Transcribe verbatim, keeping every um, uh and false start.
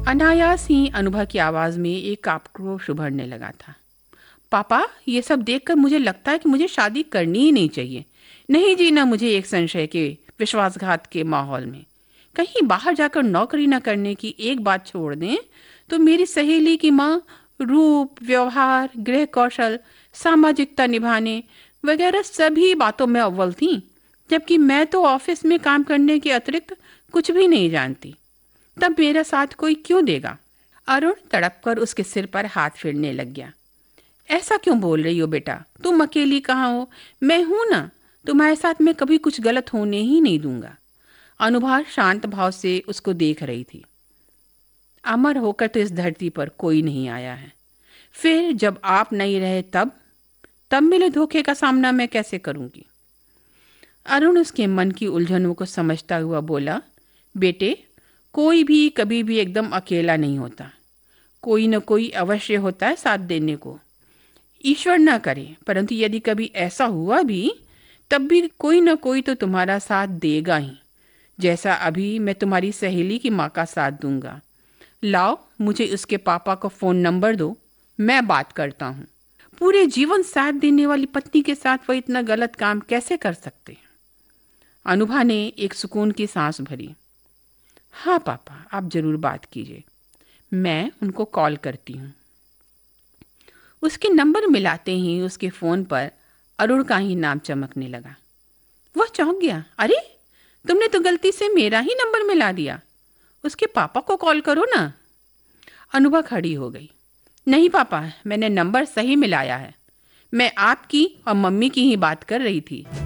अनायास ही अनुभा की आवाज में एक आक्रोश उभरने लगा था। पापा, ये सब देखकर मुझे लगता है कि मुझे शादी करनी ही नहीं चाहिए। नहीं जीना मुझे एक संशय के, विश्वासघात के माहौल में। कहीं बाहर जाकर नौकरी न करने की एक बात छोड़ दें तो मेरी सहेली की माँ रूप, व्यवहार, गृह कौशल, सामाजिकता निभाने वगैरह सभी बातों में अव्वल थी, जबकि मैं तो ऑफिस में काम करने के अतिरिक्त कुछ भी नहीं जानती। तब मेरा साथ कोई क्यों देगा? अरुण तड़प कर उसके सिर पर हाथ फेरने लग गया। ऐसा क्यों बोल रही हो बेटा? तुम अकेली कहाँ हो? मैं हूं ना। तुम्हारे साथ मैं कभी कुछ गलत होने ही नहीं दूंगा। अनुभा शांत भाव से उसको देख रही थी। अमर होकर तो इस धरती पर कोई नहीं आया है। फिर जब आप नहीं रहे तब तब मिले धोखे का सामना मैं कैसे करूंगी? अरुण उसके मन की उलझनों को समझता हुआ बोला, बेटे, कोई भी कभी भी एकदम अकेला नहीं होता। कोई न कोई अवश्य होता है साथ देने को। ईश्वर ना करे, परंतु यदि कभी ऐसा हुआ भी, तब भी कोई न कोई तो तुम्हारा साथ देगा ही, जैसा अभी मैं तुम्हारी सहेली की माँ का साथ दूंगा। लाओ, मुझे उसके पापा को फोन नंबर दो, मैं बात करता हूँ। पूरे जीवन साथ देने वाली पत्नी के साथ वह इतना गलत काम कैसे कर सकते? अनुभा ने एक सुकून की सांस भरी। हाँ पापा, आप जरूर बात कीजिए, मैं उनको कॉल करती हूँ। उसके नंबर मिलाते ही उसके फोन पर अरुण का ही नाम चमकने लगा। वह चौंक गया। अरे, तुमने तो गलती से मेरा ही नंबर मिला दिया। उसके पापा को कॉल करो ना। अनुभा खड़ी हो गई। नहीं पापा, मैंने नंबर सही मिलाया है। मैं आपकी और मम्मी की ही बात कर रही थी।